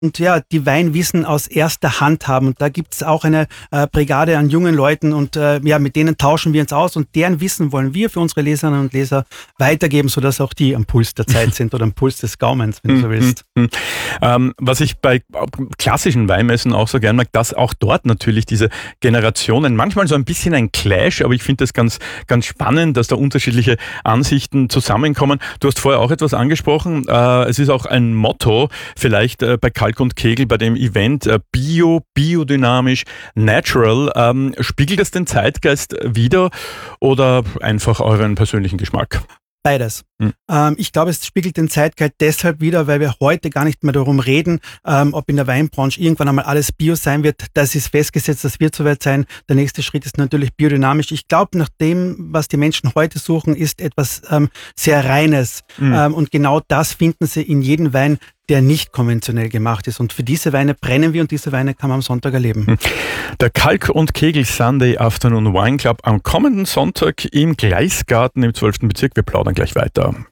und ja, die Weinwissen aus erster Hand haben. Und da gibt es auch eine Brigade an jungen Leuten und ja, mit denen tauschen wir uns aus und deren Wissen wollen wir für unsere Leserinnen und Leser weitergeben, sodass auch die am Puls der Zeit sind oder am Puls des Gaumens, wenn du so willst. Was ich bei klassischen Weinmessen auch so gern mag, dass auch dort natürlich diese Generationen, manchmal so ein bisschen ein Clash, aber ich finde das ganz, ganz spannend, dass da unterschiedliche Ansichten zusammenkommen. Du hast vorher auch etwas angesprochen, es ist auch ein Motto, vielleicht bei Kalk und Kegel, bei dem Event, Bio, biodynamisch, natural. Spiegelt das den Zeitgeist wider oder einfach euren persönlichen Geschmack? Beides. Ich glaube, es spiegelt den Zeitgeist deshalb wider, weil wir heute gar nicht mehr darum reden, ob in der Weinbranche irgendwann einmal alles Bio sein wird. Das ist festgesetzt, das wird soweit sein. Der nächste Schritt ist natürlich biodynamisch. Ich glaube, nach dem, was die Menschen heute suchen, ist etwas sehr Reines. Und genau das finden sie in jedem Wein, der nicht konventionell gemacht ist. Und für diese Weine brennen wir und diese Weine kann man am Sonntag erleben. Der Kalk und Kegel Sunday Afternoon Wine Club am kommenden Sonntag im Gleisgarten im 12. Bezirk. Wir plaudern gleich weiter.